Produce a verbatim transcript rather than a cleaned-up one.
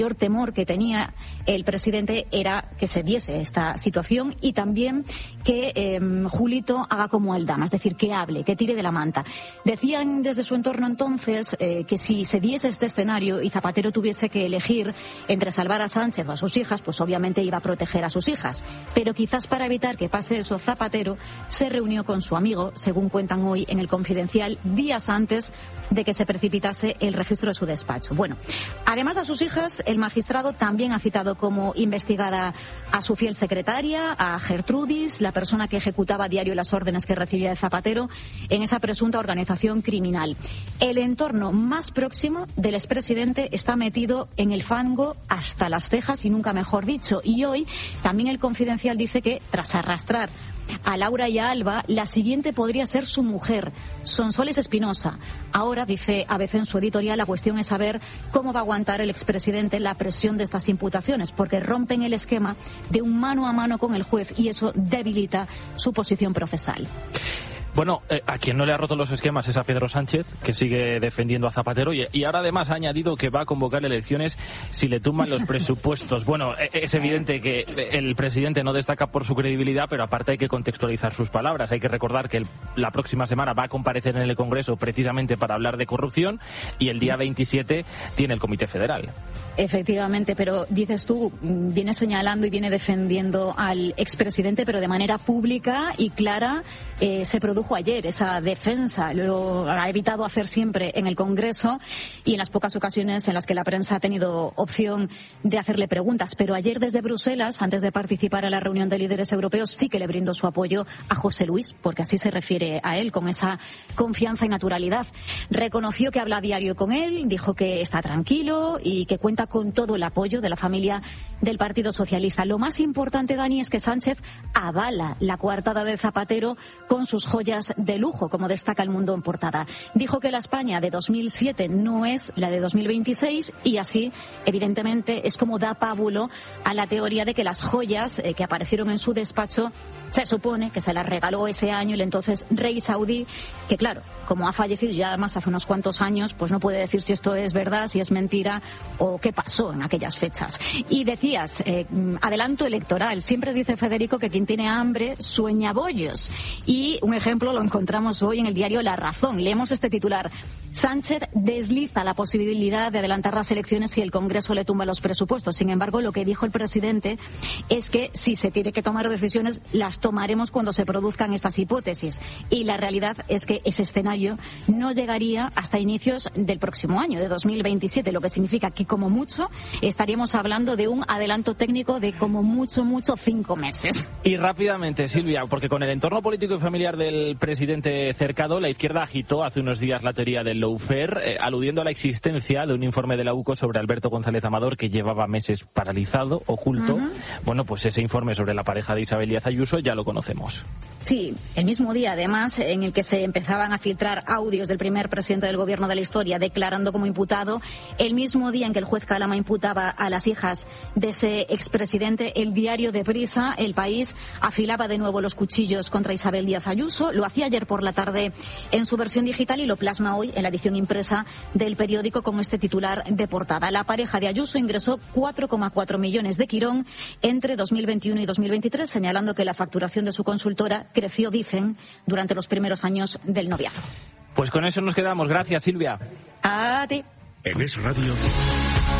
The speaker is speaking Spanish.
mayor temor que tenía el presidente era que se diese esta situación y también que eh, Julito haga como Aldama, es decir, que hable, que tire de la manta. Decían desde su entorno entonces eh, que si se diese este escenario y Zapatero tuviese que elegir entre salvar a Sánchez o a sus hijas, pues obviamente iba a proteger a sus hijas. Pero quizás para evitar que pase eso, Zapatero se reunió con su amigo, según cuentan hoy en El Confidencial, días antes de que se precipitase el registro de su despacho. Bueno, además de a sus hijas, el magistrado también ha citado como investigada a su fiel secretaria, a Gertrudis, la persona que ejecutaba a diario las órdenes que recibía de Zapatero en esa presunta organización criminal. El entorno más próximo del expresidente está metido en el fango hasta las cejas y nunca mejor dicho. Y hoy también El Confidencial dice que tras arrastrar a Laura y a Alba, la siguiente podría ser su mujer, Sonsoles Espinosa. Ahora, dice A B C en su editorial, la cuestión es saber cómo va a aguantar el expresidente la presión de estas imputaciones, porque rompen el esquema de un mano a mano con el juez y eso debilita su posición procesal. Bueno, eh, a quien no le ha roto los esquemas es a Pedro Sánchez, que sigue defendiendo a Zapatero y, y ahora además ha añadido que va a convocar elecciones si le tumban los presupuestos. Bueno, es evidente que el presidente no destaca por su credibilidad, pero aparte hay que contextualizar sus palabras. Hay que recordar que el, la próxima semana va a comparecer en el Congreso precisamente para hablar de corrupción y el día veintisiete tiene el Comité Federal. Efectivamente, pero dices tú, viene señalando y viene defendiendo al expresidente, pero de manera pública y clara. Eh, se produjo ayer esa defensa, lo ha evitado hacer siempre en el Congreso y en las pocas ocasiones en las que la prensa ha tenido opción de hacerle preguntas. Pero ayer desde Bruselas, antes de participar en la reunión de líderes europeos, sí que le brindó su apoyo a José Luis, porque así se refiere a él, con esa confianza y naturalidad. Reconoció que habla a diario con él, dijo que está tranquilo y que cuenta con todo el apoyo de la familia del Partido Socialista. Lo más importante, Dani, es que Sánchez avala la coartada de Zapatero con sus joyas de lujo, como destaca El Mundo en portada. Dijo que la España de dos mil siete no es la de dos mil veintiséis y así, evidentemente, es como da pábulo a la teoría de que las joyas eh, que aparecieron en su despacho se supone que se las regaló ese año el entonces rey saudí, que claro, como ha fallecido ya además hace unos cuantos años, pues no puede decir si esto es verdad, si es mentira o qué pasó en aquellas fechas. Y decías, eh, adelanto electoral. Siempre dice Federico que quien tiene hambre sueña bollos. Y un ejemplo lo encontramos hoy en el diario La Razón. Leemos este titular. Sánchez desliza la posibilidad de adelantar las elecciones si el Congreso le tumba los presupuestos. Sin embargo, lo que dijo el presidente es que si se tiene que tomar decisiones, las tomaremos cuando se produzcan estas hipótesis. Y la realidad es que ese escenario no llegaría hasta inicios del próximo año, de dos mil veintisiete, lo que significa que como mucho estaríamos hablando de un adelanto técnico de como mucho, mucho cinco meses. Y rápidamente, Silvia, porque con el entorno político y familiar del presidente cercado, la izquierda agitó hace unos días la teoría del lawfare, eh, aludiendo a la existencia de un informe de la U C O sobre Alberto González Amador que llevaba meses paralizado, oculto. Uh-huh. Bueno, pues ese informe sobre la pareja de Isabel Díaz Ayuso ya lo conocemos. Sí, el mismo día, además, en el que se empezaban a filtrar audios del primer presidente del gobierno de la historia declarando como imputado, el mismo día en que el juez Calama imputaba a las hijas de ese expresidente, el diario de Prisa, El País, afilaba de nuevo los cuchillos contra Isabel Díaz Ayuso. Lo hacía ayer por la tarde en su versión digital y lo plasma hoy en la edición impresa del periódico con este titular de portada. La pareja de Ayuso ingresó cuatro coma cuatro millones de Quirón entre dos mil veintiuno y dos mil veintitrés, señalando que la facturación de su consultora creció, dicen, durante los primeros años del noviazgo. Pues con eso nos quedamos. Gracias, Silvia. A ti. En Es Radio.